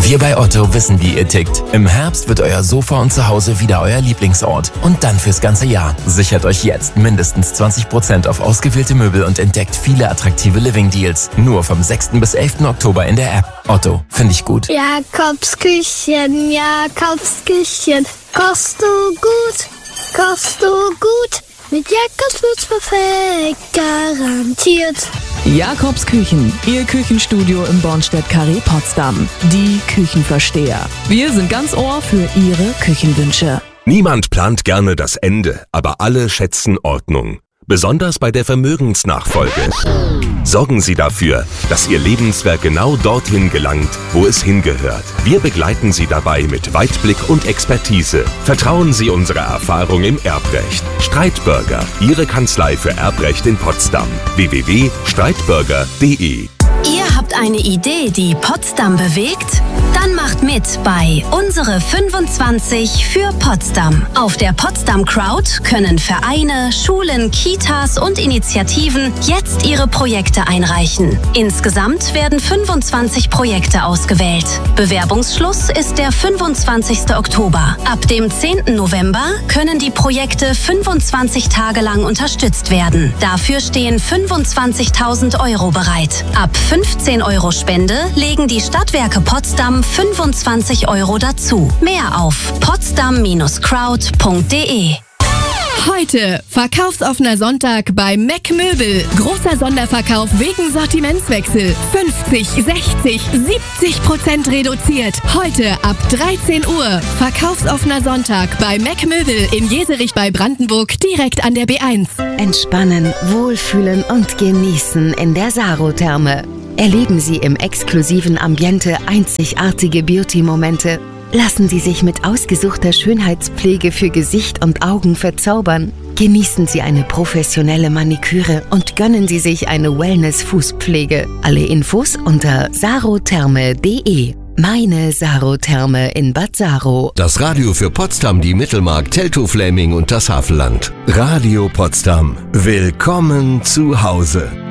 Wir bei Otto wissen, wie ihr tickt. Im Herbst wird euer Sofa und Zuhause wieder euer Lieblingsort. Und dann fürs ganze Jahr. Sichert euch jetzt mindestens 20% auf ausgewählte Möbel und entdeckt viele attraktive Living-Deals. Nur vom 6. bis 11. Oktober in der App. Otto, finde ich gut. Jakobsküchen, Jakobsküchen. Kochst du gut, kochst du gut. Mit Jakobs wird's perfekt, garantiert. Jakobs Küchen, Ihr Küchenstudio im Bornstedt-Carré Potsdam. Die Küchenversteher. Wir sind ganz Ohr für Ihre Küchenwünsche. Niemand plant gerne das Ende, aber alle schätzen Ordnung. Besonders bei der Vermögensnachfolge. Sorgen Sie dafür, dass Ihr Lebenswerk genau dorthin gelangt, wo es hingehört. Wir begleiten Sie dabei mit Weitblick und Expertise. Vertrauen Sie unserer Erfahrung im Erbrecht. Streitbürger, Ihre Kanzlei für Erbrecht in Potsdam. www.streitbürger.de. Ihr habt eine Idee, die Potsdam bewegt? Dann macht mit bei Unsere 25 für Potsdam. Auf der Potsdam Crowd können Vereine, Schulen, Kitas und Initiativen jetzt ihre Projekte einreichen. Insgesamt werden 25 Projekte ausgewählt. Bewerbungsschluss ist der 25. Oktober. Ab dem 10. November können die Projekte 25 Tage lang unterstützt werden. Dafür stehen 25.000 € bereit. Ab 15 € Spende legen die Stadtwerke Potsdam 25 € dazu. Mehr auf potsdam-crowd.de. Heute verkaufsoffener Sonntag bei Mac Möbel. Großer Sonderverkauf wegen Sortimentswechsel. 50, 60, 70% reduziert. Heute ab 13 Uhr. Verkaufsoffener Sonntag bei Mac Möbel in Jeserich bei Brandenburg, direkt an der B1. Entspannen, wohlfühlen und genießen in der Sarotherme. Erleben Sie im exklusiven Ambiente einzigartige Beauty-Momente. Lassen Sie sich mit ausgesuchter Schönheitspflege für Gesicht und Augen verzaubern. Genießen Sie eine professionelle Maniküre und gönnen Sie sich eine Wellness-Fußpflege. Alle Infos unter sarotherme.de. Meine Sarotherme in Bad Saro. Das Radio für Potsdam, die Mittelmark, Teltow-Fläming und das Havelland. Radio Potsdam. Willkommen zu Hause.